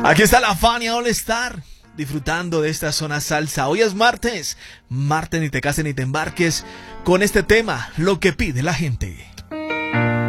Aquí está la Fania All Star, disfrutando de esta zona salsa. Hoy es martes, ni te cases ni te embarques con este tema, lo que pide la gente.